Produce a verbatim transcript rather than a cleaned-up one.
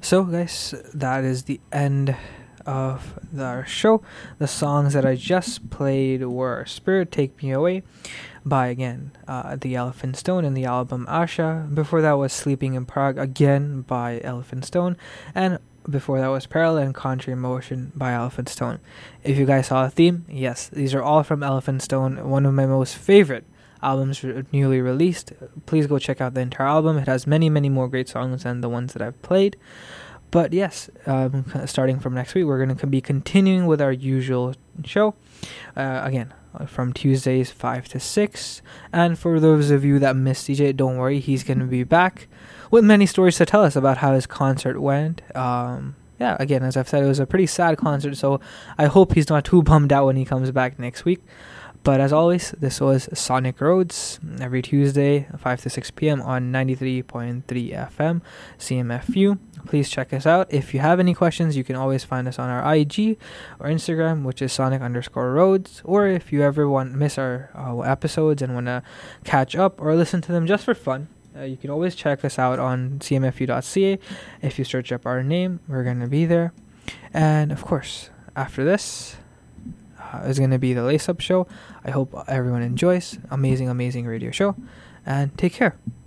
So, guys, that is the end of our show. The songs that I just played were Spirit Take Me Away by, again, uh, The Elephant Stone and the album Asha. Before that was Sleeping in Prague, again, by Elephant Stone. And before that was Parallel and Contrary Motion by Elephant Stone. If you guys saw the theme, yes, these are all from Elephant Stone, one of my most favorite albums re- newly released. Please go check out the entire album. It has many, many more great songs than the ones that I've played. But yes, um, starting from next week, we're going to be continuing with our usual show. Uh, again, from Tuesdays five to six. And for those of you that missed D J, don't worry, he's going to be back with many stories to tell us about how his concert went. Um, yeah, again, as I've said, it was a pretty sad concert, so I hope he's not too bummed out when he comes back next week. But as always, this was Sonic Roads, every Tuesday, five to six p.m. on ninety-three point three F M, C M F U. Please check us out. If you have any questions, you can always find us on our I G or Instagram, which is Sonic underscore Roads. Or if you ever want miss our uh, episodes and want to catch up or listen to them just for fun, uh, you can always check us out on c m f u dot c a. If you search up our name, we're going to be there. And of course, after this uh, is going to be the Lace Up Show. I hope everyone enjoys. Amazing, amazing radio show. And take care.